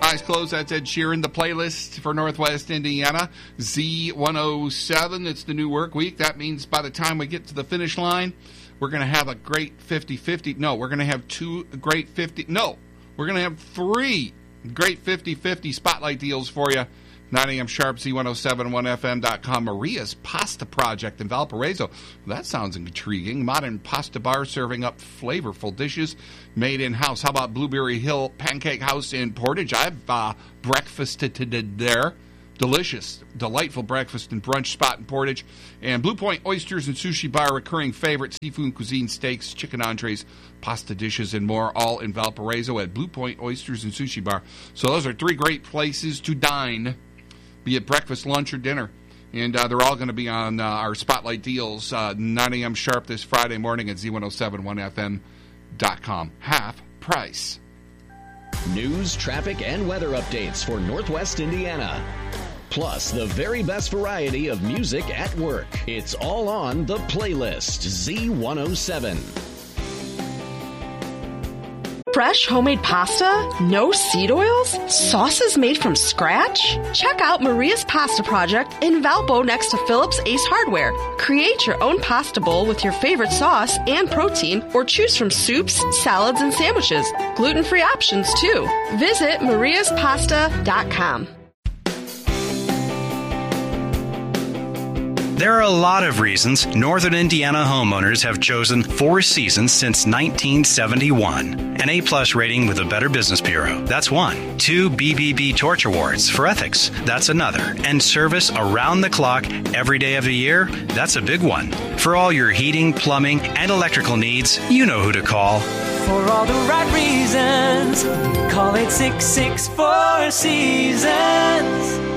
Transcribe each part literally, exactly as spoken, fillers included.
Eyes Closed, that's Ed Sheeran. The playlist for Northwest Indiana, Z one oh seven. It's the new work week. That means by the time we get to the finish line, we're going to have a great fifty-fifty. No, we're going to have two great fifty. No, we're going to have three great fifty-fifty spotlight deals for you. nine a.m. sharp, Z ten seventy-one F M dot com. Maria's Pasta Project in Valparaiso. Well, that sounds intriguing. Modern pasta bar serving up flavorful dishes made in-house. How about Blueberry Hill Pancake House in Portage? I've uh, breakfasted there. Delicious, delightful breakfast and brunch spot in Portage. And Blue Point Oysters and Sushi Bar, recurring favorite, seafood cuisine, steaks, chicken entrees, pasta dishes, and more, all in Valparaiso at Blue Point Oysters and Sushi Bar. So those are three great places to dine, be it breakfast, lunch, or dinner. And uh, they're all going to be on uh, our Spotlight Deals, uh, nine a.m. sharp this Friday morning at Z ten seventy-one F M dot com. Half price. News, traffic, and weather updates for Northwest Indiana. Plus, the very best variety of music at work. It's all on The Playlist, Z one oh seven. Fresh homemade pasta? No seed oils? Sauces made from scratch? Check out Maria's Pasta Project in Valpo next to Phillips Ace Hardware. Create your own pasta bowl with your favorite sauce and protein, or choose from soups, salads, and sandwiches. Gluten-free options, too. Visit marias pasta dot com. There are a lot of reasons Northern Indiana homeowners have chosen Four Seasons since nineteen seventy-one. An A-plus rating with the Better Business Bureau. That's one. Two B B B Torch Awards for ethics. That's another. And service around the clock every day of the year. That's a big one. For all your heating, plumbing, and electrical needs, you know who to call. For all the right reasons, call eight six six, four seasons.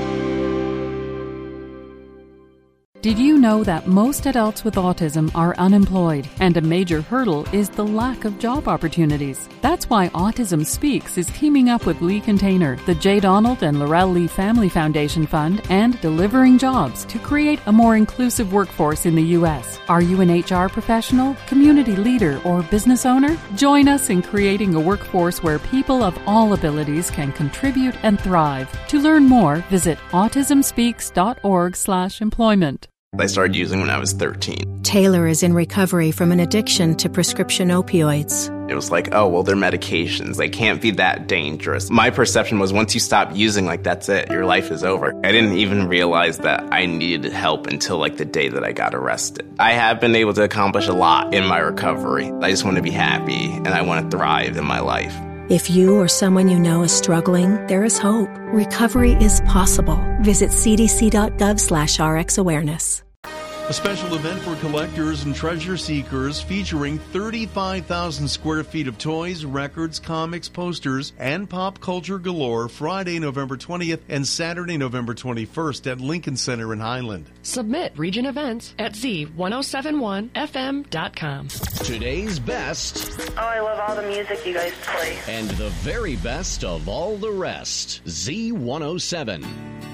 Did you know that most adults with autism are unemployed, and a major hurdle is the lack of job opportunities? That's why Autism Speaks is teaming up with Lee Container, the J. Donald and Laurel Lee Family Foundation Fund, and Delivering Jobs to create a more inclusive workforce in the U S. Are you an H R professional, community leader, or business owner? Join us in creating a workforce where people of all abilities can contribute and thrive. To learn more, visit autism speaks dot org slash employment. I started using when I was thirteen. Taylor is in recovery from an addiction to prescription opioids. It was like, oh, well, they're medications. They can't be that dangerous. My perception was once you stop using, like, that's it. Your life is over. I didn't even realize that I needed help until, like, the day that I got arrested. I have been able to accomplish a lot in my recovery. I just want to be happy, and I want to thrive in my life. If you or someone you know is struggling, there is hope. Recovery is possible. Visit c d c dot gov slash r x awareness. A special event for collectors and treasure seekers featuring thirty-five thousand square feet of toys, records, comics, posters, and pop culture galore Friday, November twentieth and Saturday, November twenty-first at Lincoln Center in Highland. Submit region events at Z ten seventy-one F M dot com. Today's best. Oh, I love all the music you guys play. And the very best of all the rest. Z one oh seven.